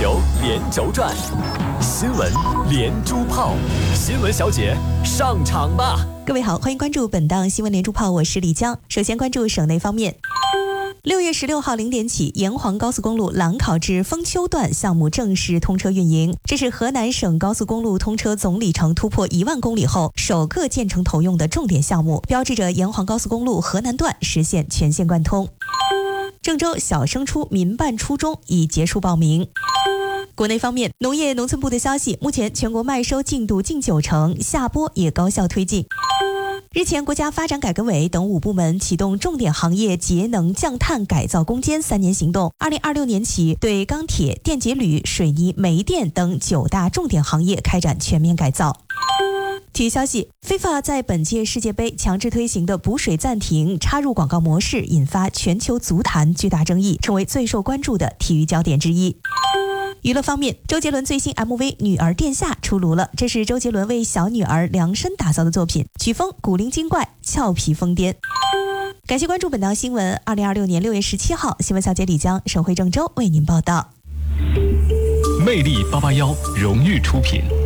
球连轴转，新闻连珠炮，新闻小姐上场吧！ 各位好，欢迎关注本档新闻连珠炮，我是李江。首先关注省内方面。6月16号0点起，沿黄高速公路兰考至丰丘段项目正式通车运营。这是河南省高速公路通车总里程突破1万公里后首个建成投用的重点项目，标志着沿黄高速公路河南段实现全线贯通。郑州小升初民办初中已结束报名。国内方面，农业农村部的消息，目前全国麦收进度近90%，下播也高效推进。日前，国家发展改革委等5部门启动重点行业节能降碳改造攻坚3年行动，2026年起对钢铁、电解铝、水泥、煤电等9大重点行业开展全面改造。体育消息， FIFA 在本届世界杯强制推行的补水暂停插入广告模式引发全球足坛巨大争议，成为最受关注的体育焦点之一。娱乐方面，周杰伦最新 MV《女儿殿下》出炉了，这是周杰伦为小女儿量身打造的作品，曲风古灵精怪，俏皮疯癫。感谢关注本档新闻，2026年6月17号，新闻小姐李江，省会郑州为您报道。 魅力881荣誉出品。